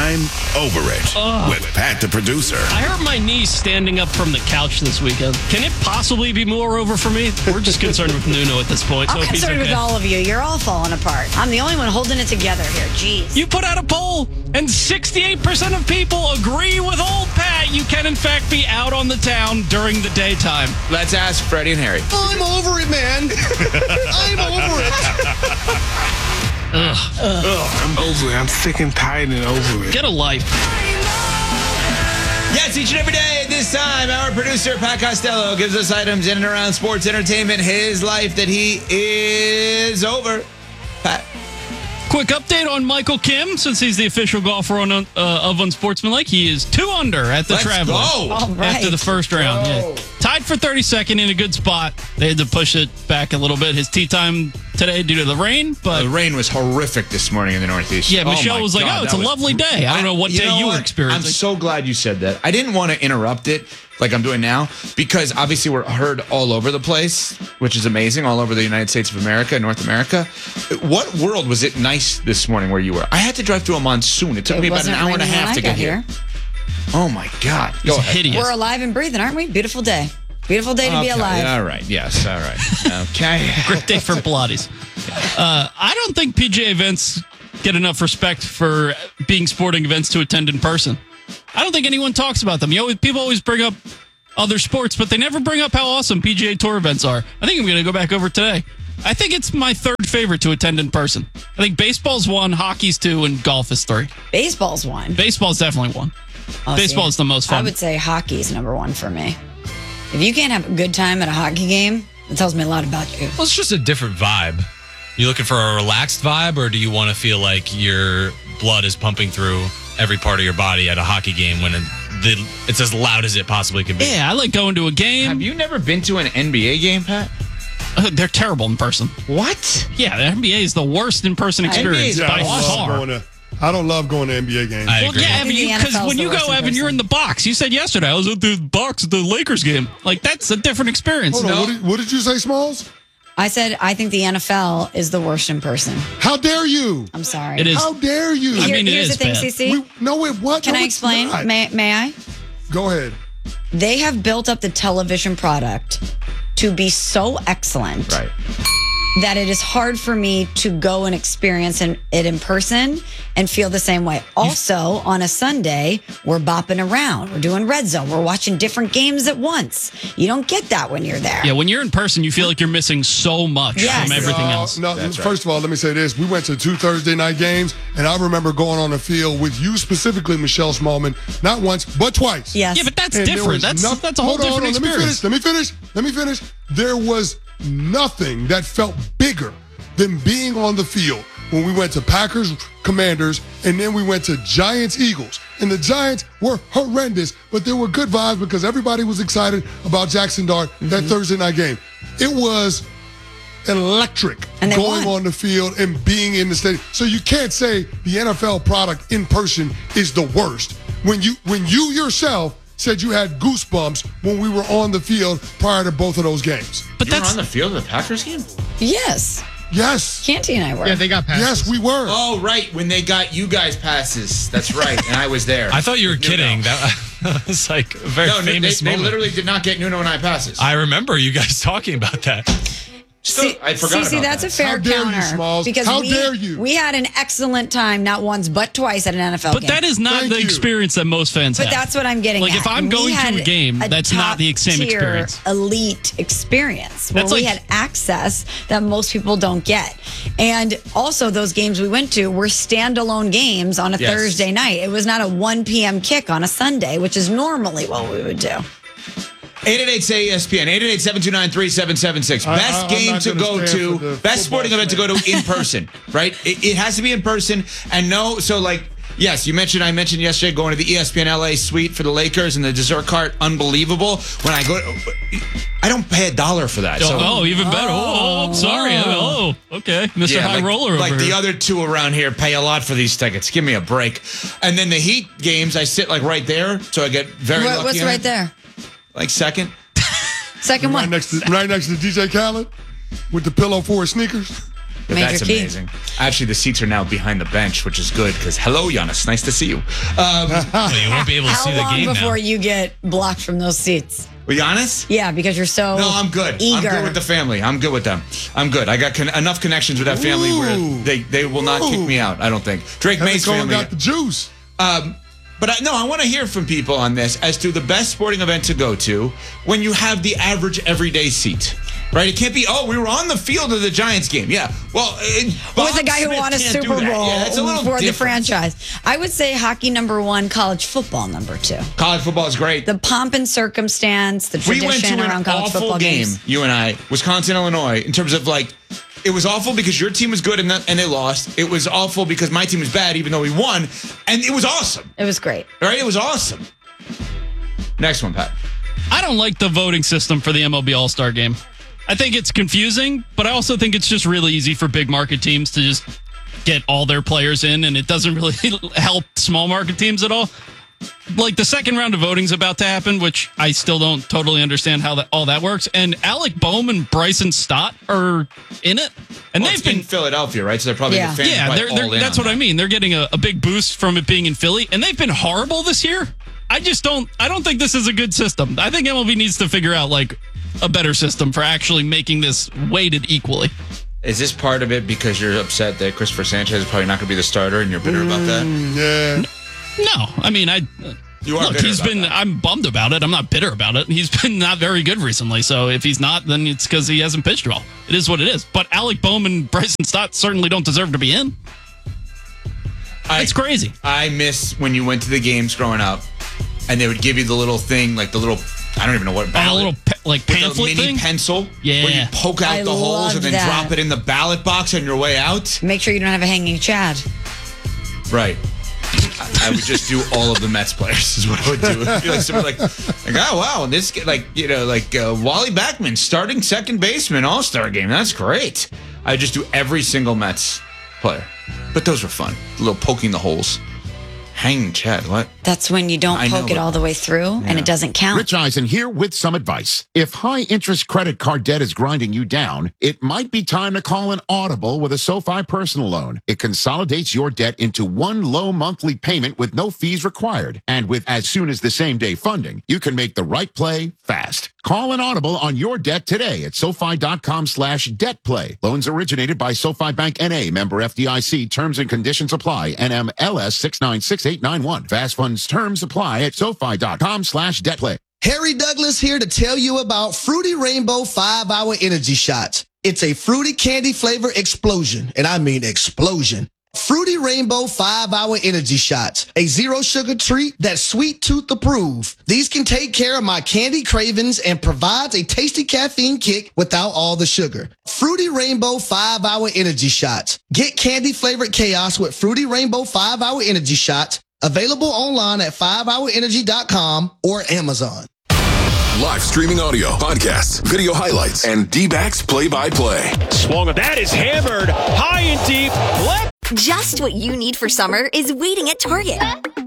I'm Over It with Pat the producer. I hurt my knee standing up from the couch this weekend. Can it possibly be more over for me? We're just concerned with Nuno at this point. I'm concerned with all of you. You're all falling apart. I'm the only one holding it together here. Jeez. You put out a poll, and 68% of people agree with old Pat. You can, in fact, be out on the town during the daytime. Let's ask Freddie and Harry. I'm over it, man. I'm over it. I'm over it. I'm sick and tired and over it. Get a life. Yes, each and every day at this time, our producer, Pat Costello, gives us items in and around sports entertainment, his life that he is over. Pat. Quick update on Michael Kim, since he's the official golfer of Unsportsmanlike. He is 2 under at the Travelers All right. after the first round. Yeah. Tied for 32nd in a good spot. They had to push it back a little bit. His tee time today due to the rain, but The rain was horrific this morning in the Northeast. yeah, Michelle my was like, God, "Oh, it's a that was lovely day." I don't know what day you were what? experiencing. I'm so glad you said that. I didn't want to interrupt it like I'm doing now because obviously we're heard all over the place, which is amazing, all over the United States of America, North America. What world was it nice this morning where you were? I had to drive through a monsoon. It took me about an hour and a half to get here. Oh my God. It was hideous. We're alive and breathing, aren't we? Beautiful day. Beautiful day to be alive. All right. Yes. All right. Okay. Great day for Pilates. I don't think PGA events get enough respect for being sporting events to attend in person. I don't think anyone talks about them. People always bring up other sports, but they never bring up how awesome PGA Tour events are. I think I'm going to go back over today. I think it's my third favorite to attend in person. I think baseball's 1, hockey's 2, and golf is 3. Baseball's one. Baseball's definitely 1. Oh, Baseball is the most fun. I would say hockey's number 1 for me. If you can't have a good time at a hockey game, it tells me a lot about you. Well, it's just a different vibe. You looking for a relaxed vibe, or do you want to feel like your blood is pumping through every part of your body at a hockey game when it's as loud as it possibly can be? Yeah, I like going to a game. Have you never been to an NBA game, Pat? They're terrible in person. What? Yeah, the NBA is the worst in-person experience NBA by is far. I don't love going to NBA games. I Well, agree. yeah, Evan, The because NFL's when the you worst go, in Evan, you're person. in the box. You said yesterday, I was at the box at the Lakers game. Like, that's a different experience. Hold on, what did you say, Smalls? I said I think the NFL is the worst in person. How dare you? I'm sorry. It is. How dare you? I mean, it Here's is the thing, bad. CC. No, it what? Can No, I it's explain? not. May I? Go ahead. They have built up the television product to be so excellent Right. that it is hard for me to go and experience it in person and feel the same way. Also, on a Sunday, we're bopping around. We're doing Red Zone. We're watching different games at once. You don't get that when you're there. Yeah, when you're in person, you feel like you're missing so much Yes. from everything else. No, That's first of all, let me say this. We went to 2 Thursday night games, and I remember going on the field with you specifically, Michelle Smallman, not once, but twice. Yes. Yeah, but that's And there different. was That's a whole Hold on, different experience. Let me finish. There was nothing that felt bigger than being on the field when we went to Packers, Commanders, and then we went to Giants, Eagles. And the Giants were horrendous, but there were good vibes because everybody was excited about Jackson Dart, that Thursday night game. It was electric And they going won. on the field and being in the stadium. So you can't say the NFL product in person is the worst. When you yourself said you had goosebumps when we were on the field prior to both of those games. But You were that's on the field of the Packers game? Yes. Yes. Canty and I were. Yeah, they got passes. Yes, we were. Oh, right. When they got you guys passes. That's right. And I was there. I thought you were Nuno. kidding. That was like a very No, they famous moment. literally did not get Nuno and I passes. I remember you guys talking about that. I forgot about that's that. a fair How dare you, counter. Smalls? Because How dare you? We had an excellent time, not once but twice, at an NFL But game. that is not Thank the you. experience that most fans But have. that's what I'm getting Like, at. if I'm We going to had a game, that's not the same top-tier experience. Elite experience where That's we like- had access that most people don't get. And also, those games we went to were standalone games on a Yes. Thursday night. It was not a 1 p.m. kick on a Sunday, which is normally what we would do. 888-ESPN, 888-729-3776. Best I'm game not to gonna go stand to, for the best sporting football event to go to in person, right? It has to be in person. And no, so like, yes, I mentioned yesterday going to the ESPN LA suite for the Lakers and the dessert cart, unbelievable. When I go, I don't pay $1 for that. So, Oh, even better. Oh, I'm sorry. Oh, okay. Mr. High like, Roller over like here. the other two around here pay a lot for these tickets. Give me a break. And then the Heat games, I sit like right there, so I get very lucky. What's on right it. there? Like second. Second Right one. next to DJ Khaled with the pillow for his sneakers. But Major that's key. amazing. Actually, the seats are now behind the bench, which is good because hello, Giannis. Nice to see you. Well, you won't be able to How see the long game before now. you get blocked from those seats? Well, Giannis? Yeah, because you're so No, I'm good. eager. I'm good with the family. I'm good with them. I'm good. I got enough connections with that family where they will not kick me out, I don't think. Drake Evan May's Cohen family. got the juice. But I want to hear from people on this as to the best sporting event to go to when you have the average everyday seat. Right? It can't be, we were on the field of the Giants game. Yeah. Well, with a guy who won a Super Bowl Yeah, it's a little for the different. franchise. I would say hockey number 1, college football number 2. College football is great. The pomp and circumstance, the We went tradition to an around college awful football game, games. you and I, Wisconsin, Illinois, in terms of like, it was awful because your team was good and they lost. It was awful because my team was bad even though we won. And it was awesome. It was great. Right? It was awesome. Next one, Pat. I don't like the voting system for the MLB All-Star game. I think it's confusing, but I also think it's just really easy for big market teams to just get all their players in, and it doesn't really help small market teams at all. Like the second round of voting is about to happen, which I still don't totally understand how all that works. And Alec Boehm and Bryson Stott are in it, and Well, they've it's been in Philadelphia, right? So they're probably Yeah. the fans. yeah, probably all in that's on what I that. mean. They're getting a big boost from it being in Philly, and they've been horrible this year. I don't think this is a good system. I think MLB needs to figure out like a better system for actually making this weighted equally. Is this part of it because you're upset that Christopher Sanchez is probably not going to be the starter and you're bitter about that? Yeah. No, I mean, You are look, bitter he's about been, that. I'm bummed about it. I'm not bitter about it. He's been not very good recently. So if he's not, then it's because he hasn't pitched well. It is what it is. But Alec Boehm and Bryson Stott certainly don't deserve to be in. It's crazy. I miss when you went to the games growing up and they would give you the little thing, like the little, I don't even know what A ballot. little with pamphlet a mini thing. pencil Yeah. where you poke out I the holes and loved then that. drop it in the ballot box on your way out. Make sure you don't have a hanging Chad. Right. I would just do all of the Mets players is what I would do. It'd be like somebody like oh wow, this like Wally Backman starting second baseman All-Star game. That's great. I just do every single Mets player. But those were fun. A little poking the holes. Hanging Chad, what? That's when you don't I know, poke it but- all the way through and it doesn't count. Rich Eisen here with some advice. If high interest credit card debt is grinding you down, it might be time to call an audible with a SoFi personal loan. It consolidates your debt into one low monthly payment with no fees required. And with as soon as the same day funding, you can make the right play fast. Call an audible on your debt today at SoFi.com/debtplay. Loans originated by SoFi Bank N.A. member FDIC. Terms and conditions apply. NMLS 696891. Fast funds terms apply at SoFi.com/debtplay. Harry Douglas here to tell you about Fruity Rainbow 5-Hour Energy Shots. It's a fruity candy flavor explosion, and I mean explosion. Fruity Rainbow 5-Hour Energy Shots, a zero sugar treat that's sweet tooth approved. These can take care of my candy cravings and provides a tasty caffeine kick without all the sugar. Fruity Rainbow 5-Hour Energy Shots. Get candy flavored chaos with Fruity Rainbow 5-Hour Energy Shots. Available online at 5hourenergy.com or Amazon. Live streaming audio, podcasts, video highlights, and D-backs play-by-play. Swung at that is hammered high and deep left. Just what you need for summer is waiting at Target.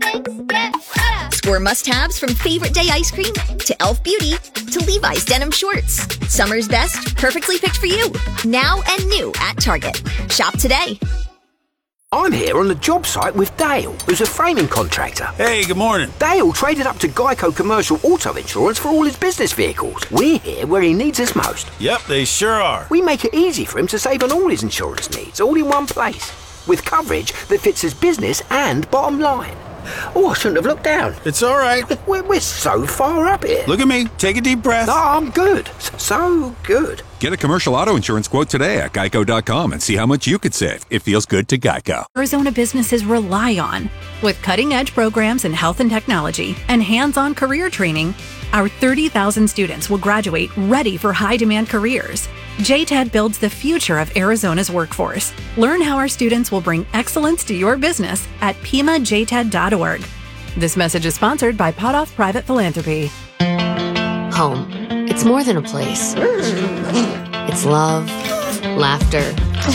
Score must-haves from favorite day ice cream to Elf Beauty to Levi's denim shorts. Summer's best, perfectly picked for you. Now and new at Target. Shop today. I'm here on the job site with Dale, who's a framing contractor. Hey, good morning. Dale traded up to Geico Commercial Auto Insurance for all his business vehicles. We're here where he needs us most. Yep, they sure are. We make it easy for him to save on all his insurance needs, all in one place, with coverage that fits his business and bottom line. Oh, I shouldn't have looked down. It's all right. We're so far up here. Look at me. Take a deep breath. No, I'm good. So good. Get a commercial auto insurance quote today at geico.com and see how much you could save. It feels good to Geico. Arizona businesses rely on. With cutting-edge programs in health and technology and hands-on career training, our 30,000 students will graduate ready for high-demand careers. JTED builds the future of Arizona's workforce. Learn how our students will bring excellence to your business at PIMAJTED.org. This message is sponsored by Potoff Private Philanthropy. Home. It's more than a place. It's love, laughter,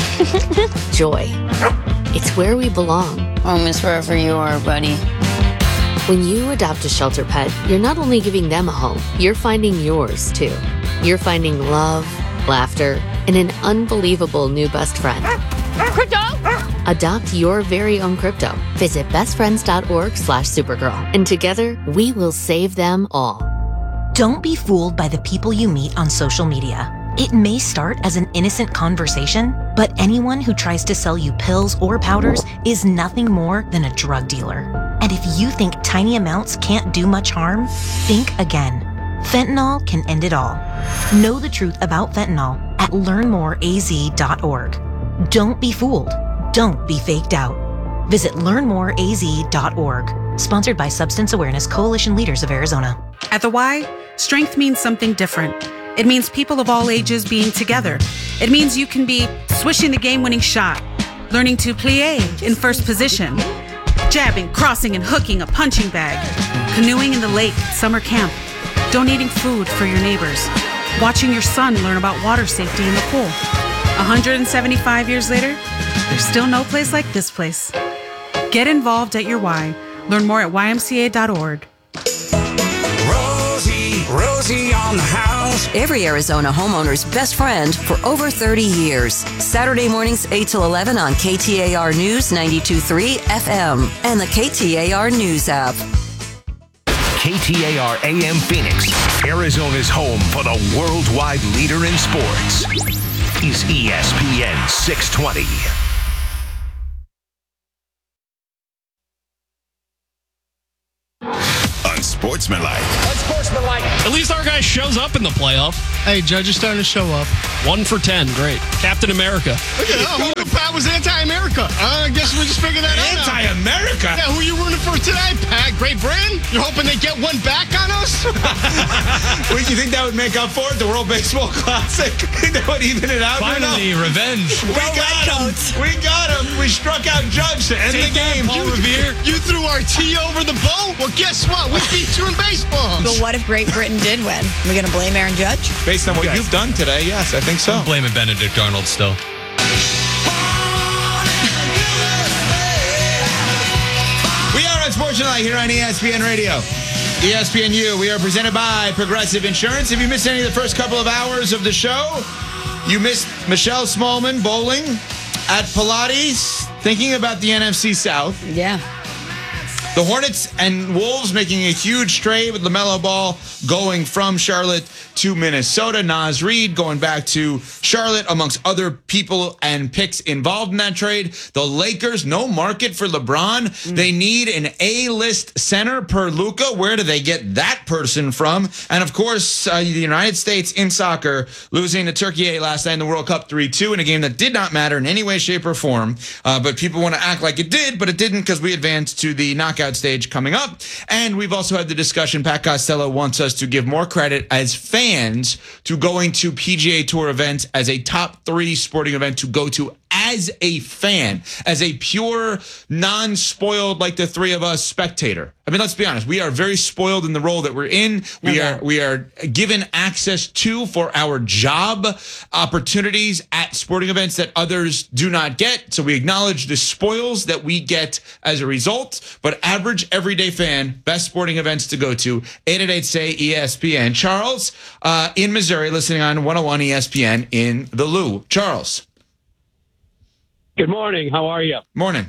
joy. It's where we belong. Home is wherever you are, buddy. When you adopt a shelter pet, you're not only giving them a home, you're finding yours too. You're finding love, laughter, and an unbelievable new best friend. Crypto? Adopt your very own crypto. Visit bestfriends.org/Supergirl. And together, we will save them all. Don't be fooled by the people you meet on social media. It may start as an innocent conversation, but anyone who tries to sell you pills or powders is nothing more than a drug dealer. And if you think tiny amounts can't do much harm, think again. Fentanyl can end it all. Know the truth about fentanyl at learnmoreaz.org. Don't be fooled. Don't be faked out. Visit learnmoreaz.org. Sponsored by Substance Awareness Coalition Leaders of Arizona. At the Y, strength means something different. It means people of all ages being together. It means you can be swishing the game-winning shot, learning to plie in first position, jabbing, crossing, and hooking a punching bag, canoeing in the lake at summer camp, donating food for your neighbors, watching your son learn about water safety in the pool. 175 years later, there's still no place like this place. Get involved at your Y. Learn more at ymca.org. Rosie on the house. Every Arizona homeowner's best friend for over 30 years. Saturday mornings 8 till 11 on KTAR News 92.3 FM and the KTAR News app. KTAR AM Phoenix, Arizona's home for the worldwide leader in sports, is ESPN 620. Unsportsmanlike. At least our guy shows up in the playoff. Hey, Judge is starting to show up. 1 for 10. Great. Captain America. Look at that. Pat was anti-America. I guess we just figured that out. Anti-America? Yeah, who you rooting for today, Pat? Great Britain? You're hoping they get one back on us? Wait, you think that would make up for it? The World Baseball Classic? That would even it out? Finally, revenge. We got him. We got him. We struck out Judge to end the game. Paul Revere. You threw our tea over the boat? Well, guess what? We beat you in baseball. But what if Great Britain did win? Are we going to blame Aaron Judge? Based on what you've done today, yes, I think so. I'm blaming Benedict Arnold still. We are Unsportsmanlike here on ESPN Radio. ESPNU, we are presented by Progressive Insurance. If you missed any of the first couple of hours of the show, you missed Michelle Smallman bowling at Pilates, thinking about the NFC South. Yeah. The Hornets and Wolves making a huge trade with LaMelo Ball going from Charlotte to Minnesota. Naz Reid going back to Charlotte, amongst other people and picks involved in that trade. The Lakers, no market for LeBron. They need an A-list center per Luka. Where do they get that person from? And of course, the United States in soccer losing to Turkey last night in the World Cup 3-2 in a game that did not matter in any way, shape, or form. But people want to act like it did, but it didn't because we advanced to the knockout stage coming up. And we've also had the discussion. Pat Costello wants us to give more credit as fans to going to PGA Tour events as a top 3 sporting event to go to as a fan, as a pure, non-spoiled, like the three of us, spectator. I mean, let's be honest. We are very spoiled in the role that we're in. We are given access to for our job opportunities at sporting events that others do not get. So we acknowledge the spoils that we get as a result. But average, everyday fan, best sporting events to go to, 888-SAY-ESPN. Charles in Missouri, listening on 101 ESPN in the Lou. Charles. Good morning. How are you? Morning.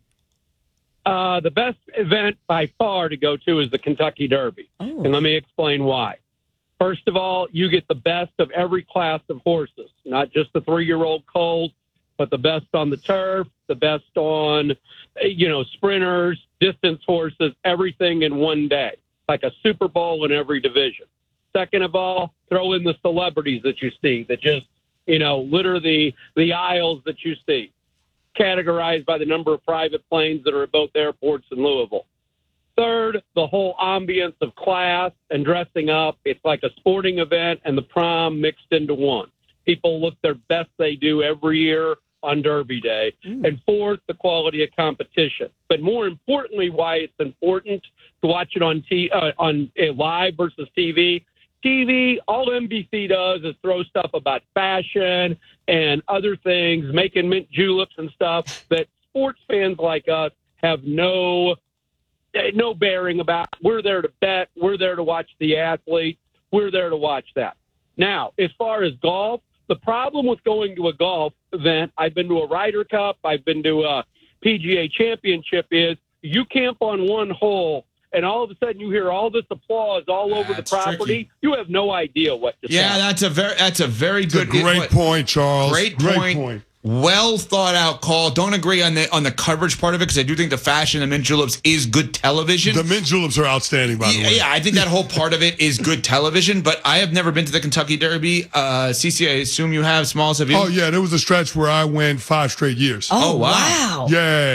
The best event by far to go to is the Kentucky Derby. And let me explain why. First of all, you get the best of every class of horses, not just the 3-year-old colt, but the best on the turf, the best on, sprinters, distance horses, everything in one day, like a Super Bowl in every division. Second of all, throw in the celebrities that you see that just, litter the aisles that you see, categorized by the number of private planes that are at both airports in Louisville. Third, the whole ambience of class and dressing up. It's like a sporting event and the prom mixed into one. People look their best they do every year on Derby Day. And fourth, the quality of competition. But more importantly, why it's important to watch it on live versus TV. TV, all NBC does is throw stuff about fashion and other things, making mint juleps and stuff that sports fans like us have no bearing about. We're there to bet. We're there to watch the athletes. We're there to watch that. Now, as far as golf, The problem with going to a golf event, I've been to a Ryder Cup, I've been to a PGA Championship, is you camp on one hole and all of a sudden you hear all this applause all over the property. Tricky. You have no idea what to say. Yeah, that's a very good Great point, Charles. Great point. Well thought out call. Don't agree on the coverage part of it because I do think the fashion of mint juleps is good television. The mint juleps are outstanding, by the way. Yeah, I think that whole part of it is good television. But I have never been to the Kentucky Derby. CC, I assume you have. Smalls, have you? Oh yeah, there was a stretch where I went 5 straight years. Oh wow.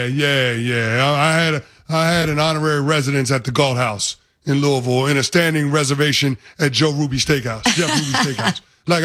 Yeah. I had an honorary residence at the Galt House in Louisville and a standing reservation at Joe Ruby Steakhouse. Jeff Ruby Steakhouse.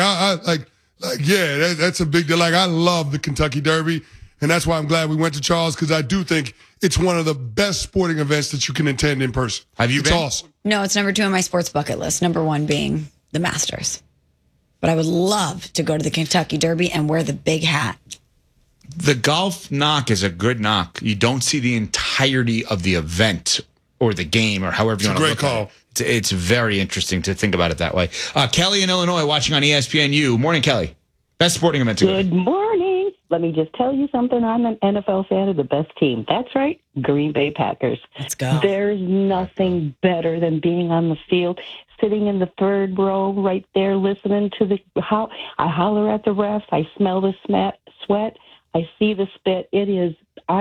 That's a big deal. Like, I love the Kentucky Derby, and that's why I'm glad we went to Charles, because I do think it's one of the best sporting events that you can attend in person. Have you been? It's awesome. No, it's number 2 on my sports bucket list. Number 1 being the Masters. But I would love to go to the Kentucky Derby and wear the big hat. The golf knock is a good knock. You don't see the entirety of the event or the game or however you want to look at it. It's very interesting to think about it that way. Kelly in Illinois watching on ESPNU. Morning, Kelly. Best sporting event to go. Good morning. Let me just tell you something. I'm an NFL fan of the best team. That's right, Green Bay Packers. Let's go. There's nothing better than being on the field, sitting in the third row right there, listening to how I holler at the refs. I smell the sweat. I see the spit. It is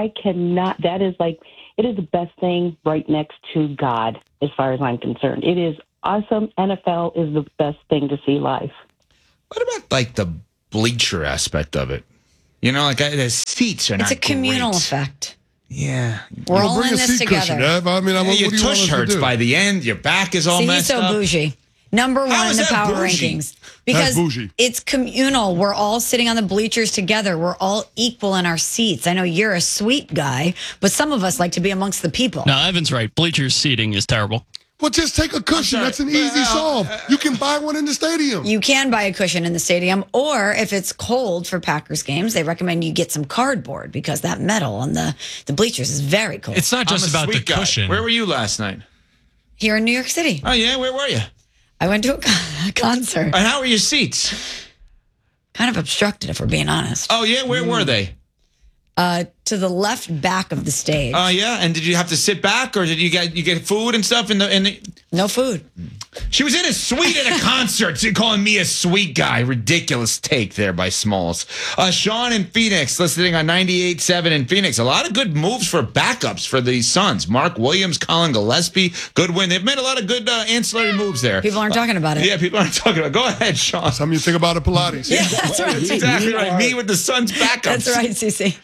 the best thing right next to God, as far as I'm concerned. It is awesome. NFL is the best thing to see live. What about like the bleacher aspect of it? You know, like the seats are not. It's a communal great. effect. Yeah, we're all in this together. Your tush hurts by the end. Your back is all messed up. He's so bougie. Number 1 in the power rankings. Because it's communal. We're all sitting on the bleachers together. We're all equal in our seats. I know you're a sweet guy, but some of us like to be amongst the people. No, Evan's right. Bleachers seating is terrible. Well, just take a cushion. That's an easy solve. You can buy one in the stadium. You can buy a cushion in the stadium, or if it's cold for Packers games, they recommend you get some cardboard because that metal on the bleachers is very cold. It's not just about the cushion. Where were you last night? Here in New York City. Oh, yeah? Where were you? I went to a concert. And how were your seats? Kind of obstructed, if we're being honest. Oh, yeah? Where were they? To the left back of the stage. Oh, yeah? And did you have to sit back, or did you get food and stuff in the? No food. She was in a suite at a concert. So you're calling me a sweet guy. Ridiculous take there by Smalls. Sean in Phoenix, listening on 98.7 in Phoenix. A lot of good moves for backups for the Suns. Mark Williams, Colin Gillespie, Goodwin. They've made a lot of good ancillary moves there. People aren't talking about it. Yeah, people aren't talking about it. Go ahead, Sean. Some of you think about it, Pilates. Yeah, that's right. That's exactly right. Me with the Suns backups. That's right, CC.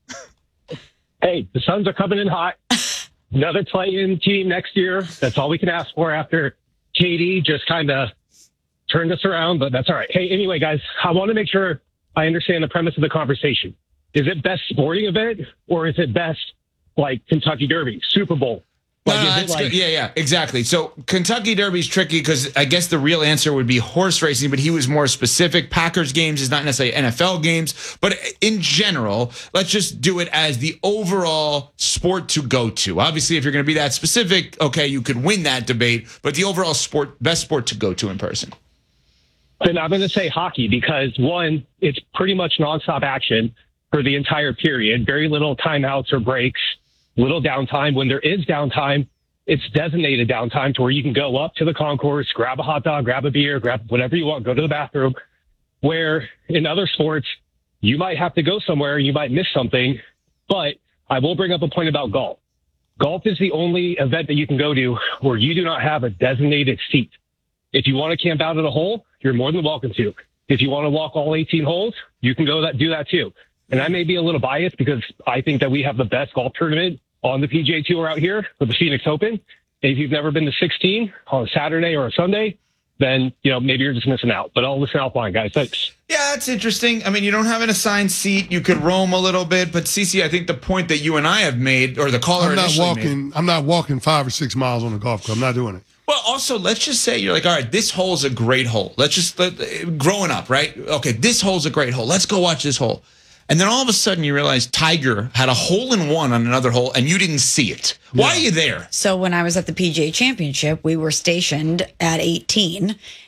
Hey, the Suns are coming in hot. Another play-in team next year. That's all we can ask for after KD just kind of turned us around, but that's all right. Hey, anyway, guys, I want to make sure I understand the premise of the conversation. Is it best sporting event, or is it best, like, Kentucky Derby, Super Bowl? Good. Yeah, exactly. So Kentucky Derby is tricky because I guess the real answer would be horse racing, but he was more specific. Packers games is not necessarily NFL games, but in general, let's just do it as the overall sport to go to. Obviously, if you're going to be that specific, okay, you could win that debate, but the overall best sport to go to in person. Then I'm going to say hockey because, one, it's pretty much nonstop action for the entire period. Very little timeouts or breaks. Little downtime. When there is downtime, it's designated downtime to where you can go up to the concourse, grab a hot dog, grab a beer, grab whatever you want, go to the bathroom. Where in other sports, you might have to go somewhere, you might miss something. But I will bring up a point about golf. Golf is the only event that you can go to where you do not have a designated seat. If you want to camp out at a hole, you're more than welcome to. If you want to walk all 18 holes, you can do that too. And I may be a little biased because I think that we have the best golf tournament on the PGA Tour out here with the Phoenix Open. And if you've never been to 16 on a Saturday or a Sunday, then, maybe you're just missing out. But I'll listen outline, guys. Thanks. Yeah, that's interesting. I mean, you don't have an assigned seat. You could roam a little bit. But, Cece, I think the point that you and I have made, or the caller I'm not walking 5 or 6 miles on the golf club. I'm not doing it. Well, also, let's just say you're like, all right, this hole's a great hole. Growing up, right? Okay, this hole's a great hole. Let's go watch this hole. And then all of a sudden you realize Tiger had a hole-in-one on another hole and you didn't see it. Why are you there? So when I was at the PGA Championship, we were stationed at 18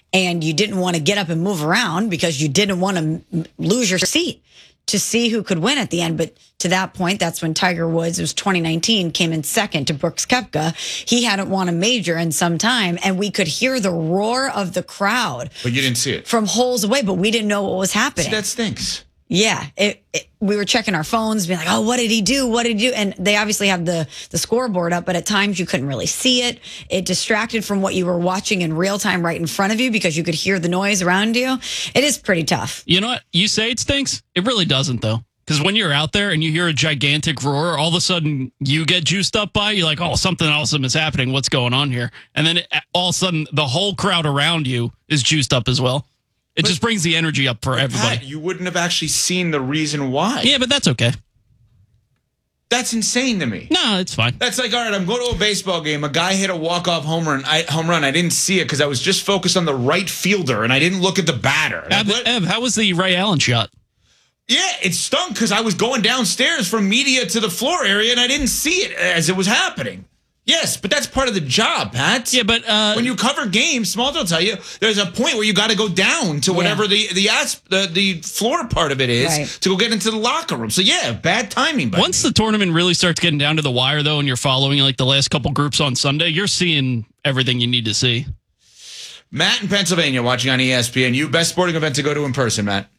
and you didn't want to get up and move around because you didn't want to lose your seat to see who could win at the end. But to that point, that's when Tiger Woods, it was 2019, came in second to Brooks Koepka. He hadn't won a major in some time, and we could hear the roar of the crowd. But you didn't see it. From holes away, but we didn't know what was happening. See, that stinks. Yeah, we were checking our phones, being like, "Oh, what did he do? What did he do?" And they obviously have the scoreboard up, but at times you couldn't really see it. It distracted from what you were watching in real time right in front of you because you could hear the noise around you. It is pretty tough. You know what? You say it stinks. It really doesn't, though. Because when you're out there and you hear a gigantic roar, all of a sudden you get juiced up by it. You're like, oh, something awesome is happening. What's going on here? And then all of a sudden the whole crowd around you is juiced up as well. It just brings the energy up for everybody. Pat, you wouldn't have actually seen the reason why. Yeah, but that's okay. That's insane to me. No, it's fine. That's like, all right, I'm going to a baseball game. A guy hit a walk-off home run. I didn't see it because I was just focused on the right fielder, and I didn't look at the batter. Ev, how was the Ray Allen shot? Yeah, it stunk because I was going downstairs from media to the floor area, and I didn't see it as it was happening. Yes, but that's part of the job, Pat. Yeah, but when you cover games, Smalls will tell you, there's a point where you got to go down to whatever the floor part of it is to go get into the locker room. So yeah, bad timing. Once the tournament really starts getting down to the wire, though, and you're following like the last couple groups on Sunday, you're seeing everything you need to see. Matt in Pennsylvania watching on ESPN. You best sporting event to go to in person, Matt.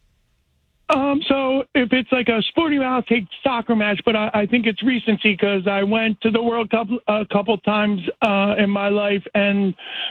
So if it's like a sporting event, I'll take soccer match, but I think it's recency because I went to the World Cup a couple times in my life, and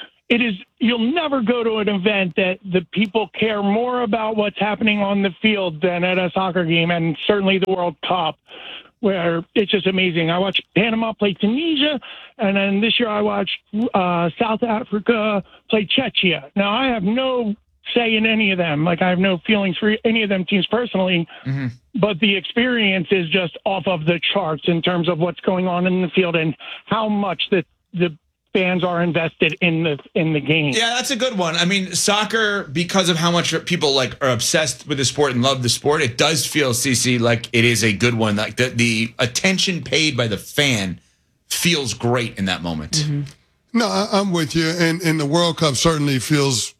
you'll never go to an event that the people care more about what's happening on the field than at a soccer game, and certainly the World Cup, where it's just amazing. I watched Panama play Tunisia, and then this year I watched South Africa play Czechia. Now, I have no say in any of them. Like, I have no feelings for any of them teams personally, but the experience is just off of the charts in terms of what's going on in the field and how much the fans are invested in the game. Yeah, that's a good one. I mean, soccer, because of how much people are obsessed with the sport and love the sport, it does feel, CC, like it is a good one. Like the attention paid by the fan feels great in that moment. No, I'm with you, and the World Cup certainly feels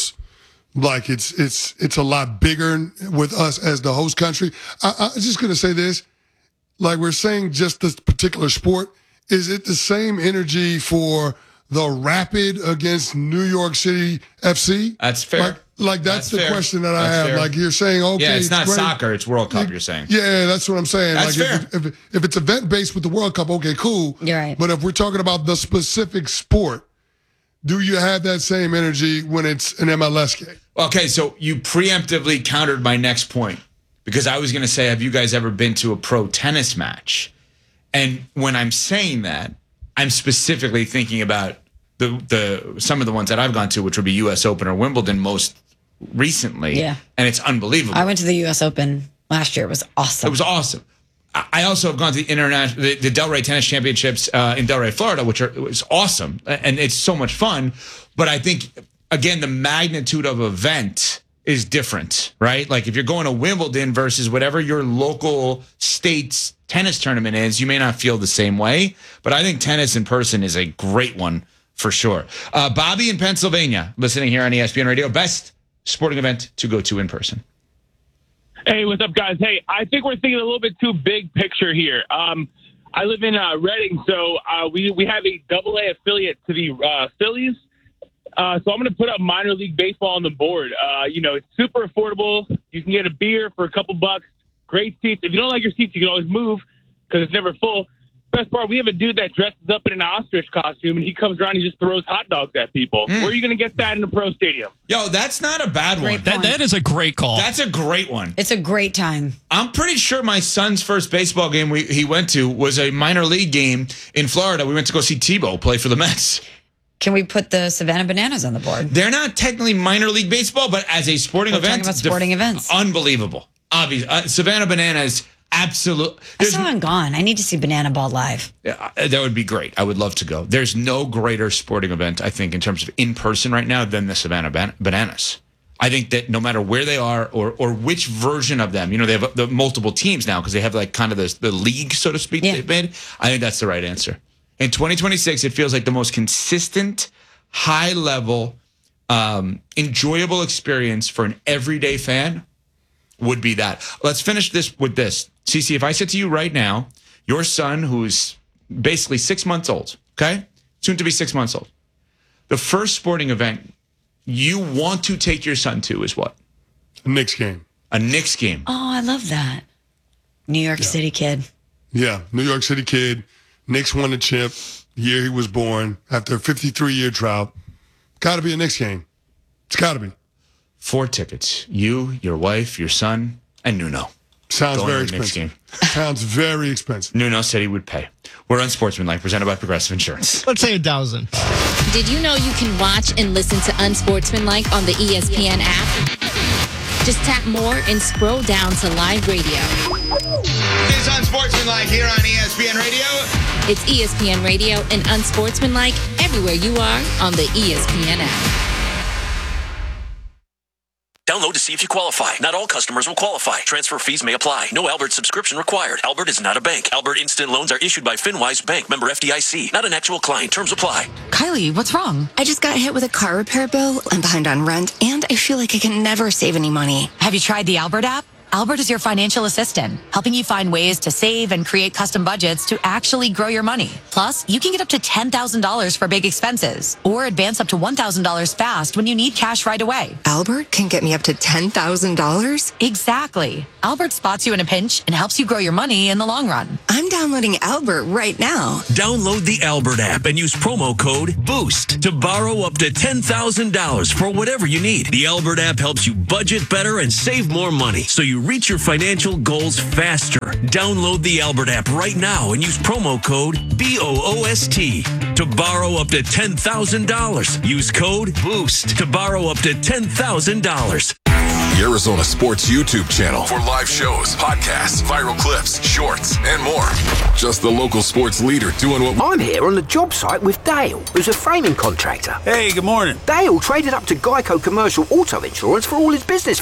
like it's a lot bigger with us as the host country. I'm just going to say this. Like we're saying just this particular sport, is it the same energy for the Rapid against New York City FC? That's fair. Like that's the question that I have. Fair. Like you're saying, okay. Yeah, it's not great. Soccer, it's World Cup, you're saying. Yeah, that's what I'm saying. That's like fair. If it's event-based with the World Cup, okay, cool. You're right. But if we're talking about the specific sport, do you have that same energy when it's an MLS game? Okay, so you preemptively countered my next point because I was going to say, have you guys ever been to a pro tennis match? And when I'm saying that, I'm specifically thinking about the some of the ones that I've gone to, which would be U.S. Open or Wimbledon most recently. Yeah. And it's unbelievable. I went to the U.S. Open last year. It was awesome. It was awesome. I also have gone to the Delray Tennis Championships in Delray, Florida, was awesome, and it's so much fun. But I think, again, the magnitude of event is different, right? Like if you're going to Wimbledon versus whatever your local state's tennis tournament is, you may not feel the same way. But I think tennis in person is a great one for sure. Bobby in Pennsylvania, listening here on ESPN Radio, best sporting event to go to in person. Hey, what's up, guys? Hey, I think we're thinking a little bit too big picture here. I live in Reading, so we have a AA affiliate to the Phillies. So I'm going to put up minor league baseball on the board. It's super affordable. You can get a beer for a couple bucks. Great seats. If you don't like your seats, you can always move because it's never full. Best part, we have a dude that dresses up in an ostrich costume, and he comes around and he just throws hot dogs at people. Where are you going to get that in a pro stadium? Yo, that's not a bad one. That is a great call. That's a great one. It's a great time. I'm pretty sure my son's first baseball game he went to was a minor league game in Florida. We went to go see Tebow play for the Mets. Can we put the Savannah Bananas on the board? They're not technically minor league baseball, but as a sporting event, talking about sporting events. Unbelievable. Obvious. Savannah Bananas. Absolutely. I saw him gone. I need to see Banana Ball live. Yeah, that would be great. I would love to go. There's no greater sporting event, I think, in terms of in person right now than the Savannah Bananas. I think that no matter where they are or which version of them, they have the multiple teams now because they have like kind of the league, so to speak, they've made. I think that's the right answer. In 2026, it feels like the most consistent, high level enjoyable experience for an everyday fan would be that. Let's finish this with this. Cece, if I said to you right now, your son, who's basically 6 months old, okay? Soon to be 6 months old. The first sporting event you want to take your son to is what? A Knicks game. A Knicks game. Oh, I love that. New York City kid. Yeah, New York City kid. Knicks won the chip the year he was born after a 53-year drought. Got to be a Knicks game. It's got to be. 4 tickets. You, your wife, your son, and Nuno. Sounds Going very to the Knicks expensive. Sounds very expensive. Nuno said he would pay. We're Unsportsmanlike, presented by Progressive Insurance. Let's say 1,000. Did you know you can watch and listen to Unsportsmanlike on the ESPN app? Just tap more and scroll down to live radio. It's Unsportsmanlike here on ESPN Radio. It's ESPN Radio and Unsportsmanlike everywhere you are on the ESPN app. Download to see if you qualify. Not all customers will qualify. Transfer fees may apply. No Albert subscription required. Albert is not a bank. Albert Instant Loans are issued by FinWise Bank, member FDIC. Not an actual client. Terms apply. Kylie, what's wrong? I just got hit with a car repair bill. I'm behind on rent, and I feel like I can never save any money. Have you tried the Albert app? Albert is your financial assistant, helping you find ways to save and create custom budgets to actually grow your money. Plus, you can get up to $10,000 for big expenses or advance up to $1,000 fast when you need cash right away. Albert can get me up to $10,000? Exactly. Albert spots you in a pinch and helps you grow your money in the long run. I'm downloading Albert right now. Download the Albert app and use promo code BOOST to borrow up to $10,000 for whatever you need. The Albert app helps you budget better and save more money, so you reach your financial goals faster. Download the Albert app right now and use promo code BOOST to borrow up to $10,000. Use code BOOST to borrow up to $10,000. The Arizona Sports YouTube channel for live shows, podcasts, viral clips, shorts, and more. Just the local sports leader doing what... I'm here on the job site with Dale, who's a framing contractor. Hey, good morning. Dale traded up to Geico Commercial Auto Insurance for all his business